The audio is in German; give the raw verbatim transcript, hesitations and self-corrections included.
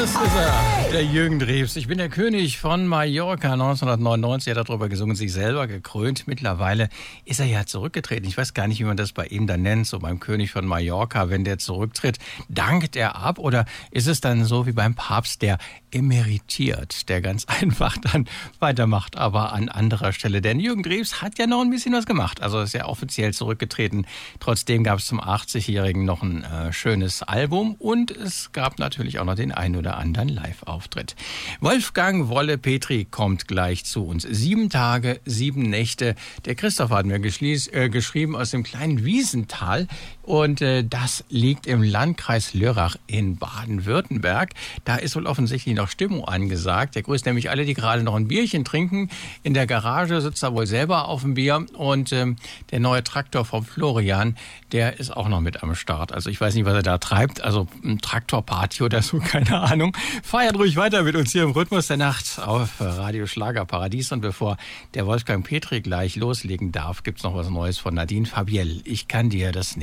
Das ist er, der Jürgen Drews. Ich bin der König von Mallorca. neunzehnhundertneunundneunzig hat er darüber gesungen, sich selber gekrönt. Mittlerweile ist er ja zurückgetreten. Ich weiß gar nicht, wie man das bei ihm dann nennt, so beim König von Mallorca, wenn der zurücktritt. Dankt er ab oder ist es dann so wie beim Papst, der emeritiert, der ganz einfach dann weitermacht, aber an anderer Stelle? Denn Jürgen Drews hat ja noch ein bisschen was gemacht. Also ist ja offiziell zurückgetreten. Trotzdem gab es zum achtzigjährigen noch ein äh, schönes Album und es gab natürlich auch noch den einen oder anderen Live-Auftritt. Wolfgang Wolle Petri kommt gleich zu uns. Sieben Tage, sieben Nächte. Der Christoph hat mir geschließ, äh, geschrieben aus dem kleinen Wiesental. Und äh, das liegt im Landkreis Lörrach in Baden-Württemberg. Da ist wohl offensichtlich noch Stimmung angesagt. Der grüßt nämlich alle, die gerade noch ein Bierchen trinken. In der Garage sitzt er wohl selber auf dem Bier. Und ähm, der neue Traktor vom Florian, der ist auch noch mit am Start. Also ich weiß nicht, was er da treibt. Also ein Traktorparty oder so, keine Ahnung. Feiert ruhig weiter mit uns hier im Rhythmus der Nacht auf Radio Schlagerparadies. Und bevor der Wolfgang Petri gleich loslegen darf, gibt's noch was Neues von Nadine Fabiel. Ich kann dir das nicht